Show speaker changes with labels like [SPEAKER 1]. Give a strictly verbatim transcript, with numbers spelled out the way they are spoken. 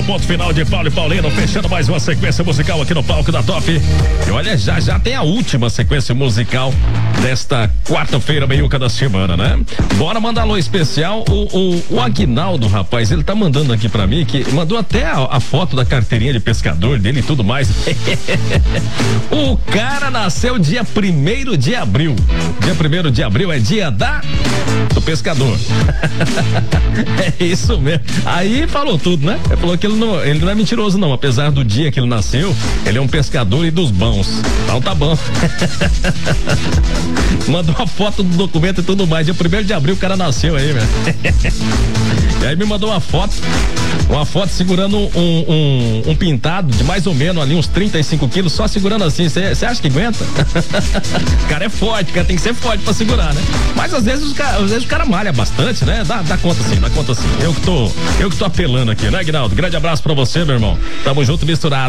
[SPEAKER 1] ponto final de Paulo e Paulino, fechando mais uma sequência musical aqui no palco da Top. E olha, já já tem a última sequência musical desta quarta-feira, meiuca da semana, né? Bora mandar alô especial. O, o, o Aguinaldo, rapaz, ele tá mandando aqui pra mim, que mandou até a, a foto da carteirinha de pescador dele e tudo mais. O cara nasceu dia primeiro de abril. Dia primeiro de abril é dia da do pescador. É isso mesmo. Aí falou tudo, né? Ele falou que ele não, ele não é mentiroso, não. Apesar do dia que ele nasceu, ele é um pescador e dos bons. Então tá bom. Mandou a foto do documento e tudo mais. Dia primeiro de abril o cara nasceu aí, velho. E aí me mandou uma foto, uma foto segurando um, um, um pintado de mais ou menos ali uns trinta e cinco quilos, só segurando assim. Você acha que aguenta? O cara é forte, o cara tem que ser forte pra segurar, né? Mas às vezes, os cara, às vezes o cara malha bastante, né? Dá, dá conta sim, dá conta sim. Eu que tô, eu que tô apelando aqui, né, Aguinaldo? Grande abraço pra você, meu irmão. Tamo junto, misturado.